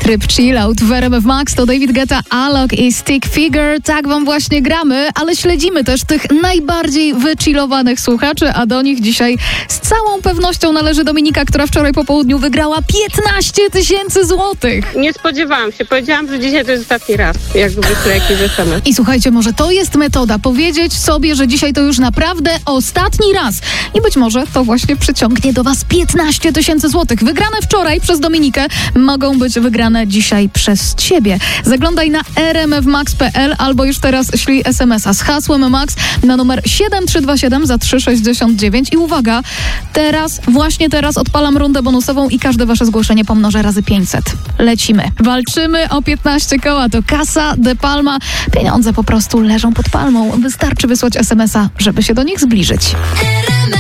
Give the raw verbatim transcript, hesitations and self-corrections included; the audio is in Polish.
Tryb chillout w R M F Max to David Guetta, Alok i Stick Figure. Tak wam właśnie gramy, ale śledzimy też tych najbardziej wychillowanych słuchaczy, a do nich dzisiaj z całą pewnością należy Dominika, która wczoraj po południu wygrała piętnaście tysięcy złotych. Nie spodziewałam się. Powiedziałam, że dzisiaj to jest ostatni raz, jak wyślę jakiś es em es. I słuchajcie, może to jest metoda, powiedzieć sobie, że dzisiaj to już naprawdę ostatni raz. I być może to właśnie przyciągnie do was piętnaście tysięcy złotych. Wygrane wczoraj przez Dominikę mogą być wygrane dzisiaj przez ciebie. Zaglądaj na r m f max kropka p l albo już teraz ślij es em es a z hasłem Max na numer siedem trzy dwa siedem za trzy sześćdziesiąt dziewięć. I uwaga, teraz, właśnie teraz odpalam rundę bonusową i każde wasze zgłoszenie pomnożę razy pięćset. Lecimy. Walczymy o piętnaście koła. To Casa de Palma. Pieniądze po prostu leżą pod palmą. Wystarczy wysłać es em es a, żeby się do nich zbliżyć.